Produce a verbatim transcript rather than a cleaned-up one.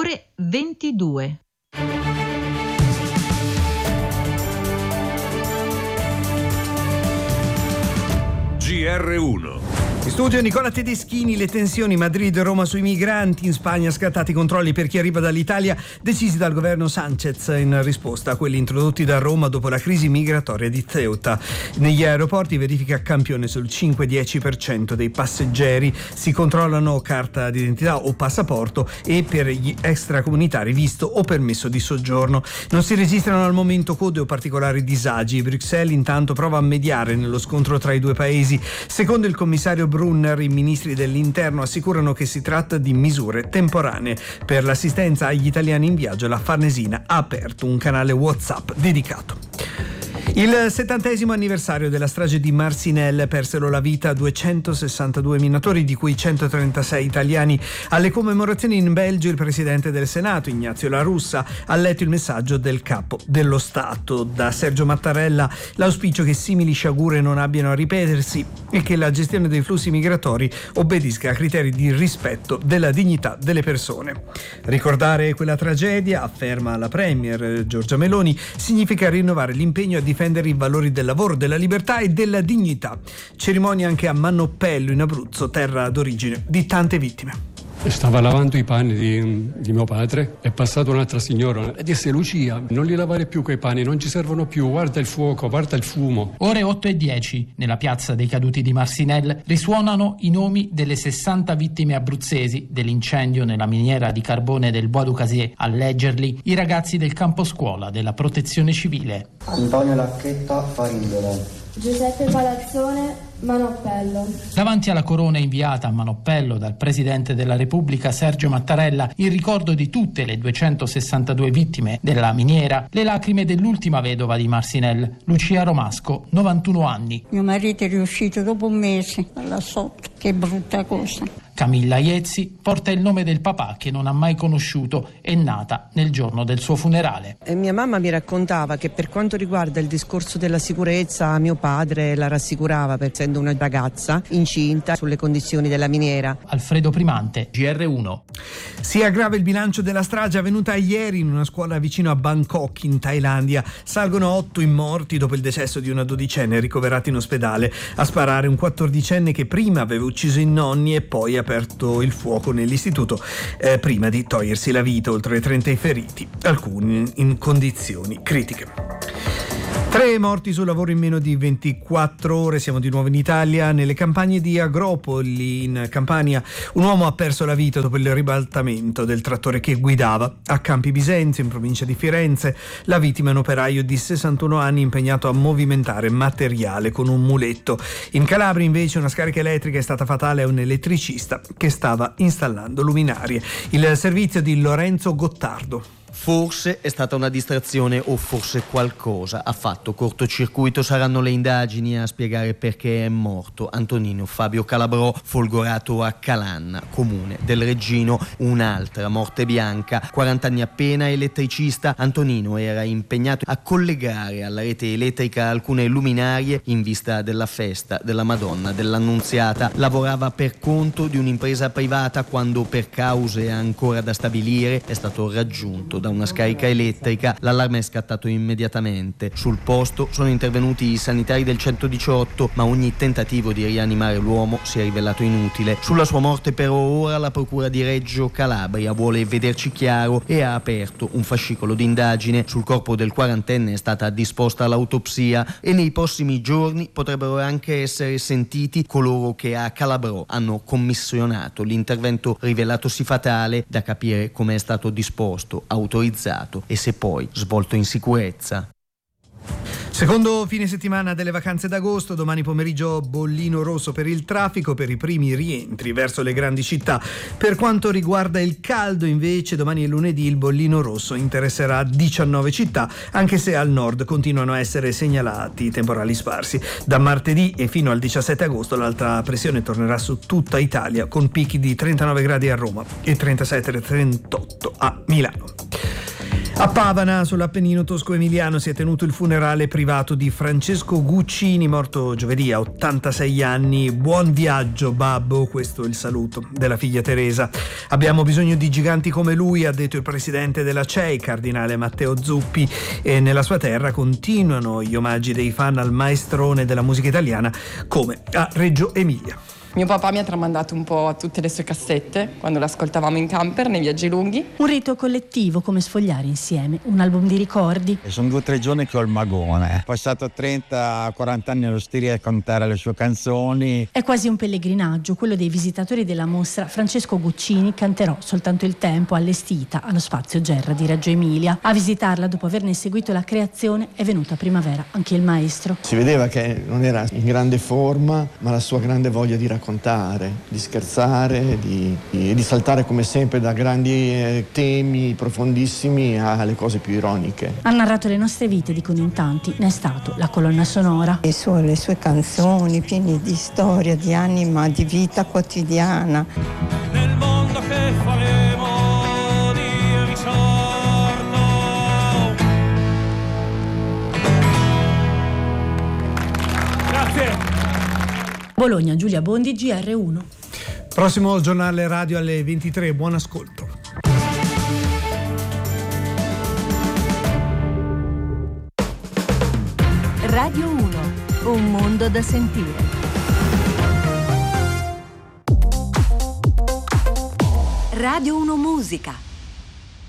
ore ventidue. G R uno. In studio Nicola Tedeschini. Le tensioni Madrid-Roma sui migranti. In Spagna scattati i controlli per chi arriva dall'Italia, decisi dal governo Sanchez in risposta a quelli introdotti da Roma dopo la crisi migratoria di Ceuta. Negli aeroporti verifica a campione sul cinque dieci per cento dei passeggeri, si controllano carta d'identità o passaporto e per gli extracomunitari visto o permesso di soggiorno. Non si registrano al momento code o particolari disagi. Bruxelles intanto prova a mediare nello scontro tra i due paesi. Secondo il commissario Brunner, i ministri dell'interno assicurano che si tratta di misure temporanee. Per l'assistenza agli italiani in viaggio, la Farnesina ha aperto un canale WhatsApp dedicato. Il settantesimo anniversario della strage di Marcinelle, persero la vita duecentosessantadue minatori, di cui centotrentasei italiani. Alle commemorazioni in Belgio il presidente del Senato, Ignazio La Russa, ha letto il messaggio del capo dello Stato. Da Sergio Mattarella l'auspicio che simili sciagure non abbiano a ripetersi e che la gestione dei flussi migratori obbedisca a criteri di rispetto della dignità delle persone. Ricordare quella tragedia, afferma la premier Giorgia Meloni, significa rinnovare l'impegno a difendere i valori del lavoro, della libertà e della dignità. Cerimonia anche a Manoppello in Abruzzo, terra d'origine di tante vittime. Stava lavando i panni di, di mio padre, è passata un'altra signora e disse: Lucia, non li lavare più quei panni, non ci servono più, guarda il fuoco, guarda il fumo. Ore otto e dieci, nella piazza dei caduti di Marcinelle, risuonano i nomi delle sessanta vittime abruzzesi dell'incendio nella miniera di carbone del Bois du Casier. A leggerli i ragazzi del campo scuola della Protezione Civile. Antonio Lacchetta, Farindole. Giuseppe Palazzone, Manoppello. Davanti alla corona inviata a Manoppello dal Presidente della Repubblica Sergio Mattarella, in ricordo di tutte le duecentosessantadue vittime della miniera, le lacrime dell'ultima vedova di Marcinelle, Lucia Romasco, novantuno anni. Mio marito è riuscito dopo un mese là sotto, che brutta cosa. Camilla Iezzi porta il nome del papà che non ha mai conosciuto, è nata nel giorno del suo funerale. E mia mamma mi raccontava che per quanto riguarda il discorso della sicurezza, mio padre la rassicurava, per essendo una ragazza incinta, sulle condizioni della miniera. Alfredo Primante, G R uno. Si aggrava il bilancio della strage avvenuta ieri in una scuola vicino a Bangkok, in Thailandia. Salgono otto i morti dopo il decesso di una dodicenne ricoverata in ospedale. A sparare un quattordicenne che prima aveva ucciso i nonni e poi ha aperto il fuoco nell'istituto eh, prima di togliersi la vita. Oltre trenta i feriti, alcuni in condizioni critiche. Tre morti sul lavoro in meno di ventiquattro ore. Siamo di nuovo in Italia, nelle campagne di Agropoli in Campania. Un uomo ha perso la vita dopo il ribaltamento del trattore che guidava a Campi Bisenzio, in provincia di Firenze. La vittima è un operaio di sessantuno anni impegnato a movimentare materiale con un muletto. In Calabria invece una scarica elettrica è stata fatale a un elettricista che stava installando luminarie. Il servizio di Lorenzo Gottardo. Forse è stata una distrazione o forse qualcosa ha fatto cortocircuito. Saranno le indagini a spiegare perché è morto Antonino Fabio Calabrò, folgorato a Calanna, comune del Reggino. Un'altra morte bianca, quaranta anni appena, elettricista. Antonino era impegnato a collegare alla rete elettrica alcune luminarie in vista della festa della Madonna dell'Annunziata. Lavorava per conto di un'impresa privata quando, per cause ancora da stabilire, è stato raggiunto da una scarica elettrica. L'allarme è scattato immediatamente. Sul posto sono intervenuti i sanitari del centodiciotto, ma ogni tentativo di rianimare l'uomo si è rivelato inutile. Sulla sua morte però ora la procura di Reggio Calabria vuole vederci chiaro e ha aperto un fascicolo d'indagine. Sul corpo del quarantenne è stata disposta l'autopsia e nei prossimi giorni potrebbero anche essere sentiti coloro che a Calabrò hanno commissionato l'intervento rivelatosi fatale, da capire come è stato disposto, autorizzato e se poi svolto in sicurezza. Secondo fine settimana delle vacanze d'agosto, domani pomeriggio bollino rosso per il traffico per i primi rientri verso le grandi città. Per quanto riguarda il caldo invece, domani e lunedì il bollino rosso interesserà diciannove città, anche se al nord continuano a essere segnalati temporali sparsi. Da martedì e fino al diciassette agosto l'alta pressione tornerà su tutta Italia, con picchi di trentanove gradi a Roma e trentasette trentotto a Milano. A Pavana, sull'Appennino tosco-emiliano, si è tenuto il funerale privato di Francesco Guccini, morto giovedì a ottantasei anni. Buon viaggio, babbo, questo è il saluto della figlia Teresa. Abbiamo bisogno di giganti come lui, ha detto il presidente della C E I, cardinale Matteo Zuppi, e nella sua terra continuano gli omaggi dei fan al maestrone della musica italiana come a Reggio Emilia. Mio papà mi ha tramandato un po' tutte le sue cassette quando l'ascoltavamo in camper nei viaggi lunghi. Un rito collettivo, come sfogliare insieme un album di ricordi. Sono due o tre giorni che ho il magone. Ho passato trenta quaranta anni allo Stiria a cantare le sue canzoni. È quasi un pellegrinaggio, quello dei visitatori della mostra Francesco Guccini canterò soltanto il tempo allestita allo Spazio Gerra di Reggio Emilia. A visitarla, dopo averne seguito la creazione, è venuto a primavera anche il maestro. Si vedeva che non era in grande forma, ma la sua grande voglia di raccontare, di scherzare, di, di, di saltare come sempre da grandi eh, temi profondissimi alle cose più ironiche. Ha narrato le nostre vite, dicono in tanti, ne è stato la colonna sonora. Le sue, le sue canzoni piene di storia, di anima, di vita quotidiana. Nel mondo che faremo di risorto. Grazie. Bologna, Giulia Bondi, G R uno. Prossimo giornale radio alle ventitré, buon ascolto. Radio uno, un mondo da sentire. Radio uno Musica.